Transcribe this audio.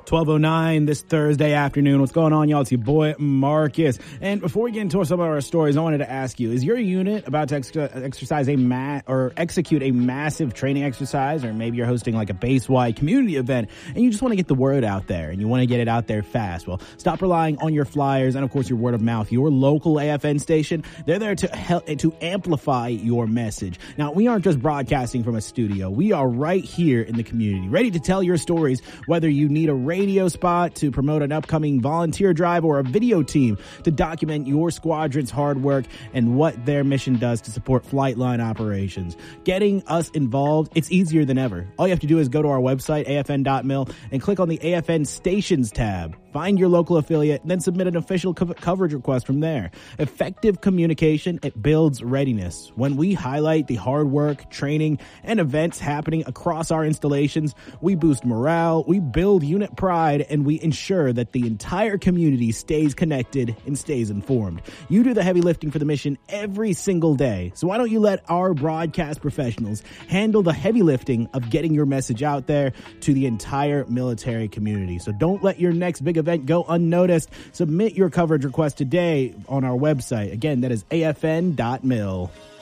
12:09 this Thursday afternoon. What's going on, y'all? It's your boy, Marcus. And before we get into some of our stories, I wanted to ask you, is your unit about to execute a massive training exercise? Or maybe you're hosting like a base-wide community event and you just want to get the word out there and you want to get it out there fast. Well, stop relying on your flyers and, of course, your word of mouth. Your local AFN station, they're there to help to amplify your message. Now, we aren't just broadcasting from a studio. We are right here in the community, ready to tell your stories, whether you need a radio spot to promote an upcoming volunteer drive or a video team to document your squadron's hard work and what their mission does to support Flightline operations. Getting us involved, it's easier than ever. All you have to do is go to our website, afn.mil, and click on the AFN Stations tab. Find your local affiliate, and then submit an official coverage request from there. Effective communication, it builds readiness. When we highlight the hard work, training, and events happening across our installations, we boost morale, we build unit pride, and we ensure that the entire community stays connected and stays informed. You do the heavy lifting for the mission every single day, so why don't you let our broadcast professionals handle the heavy lifting of getting your message out there to the entire military community. So don't let your next big event go unnoticed. Submit your coverage request today on our website. Again, that is afn.mil.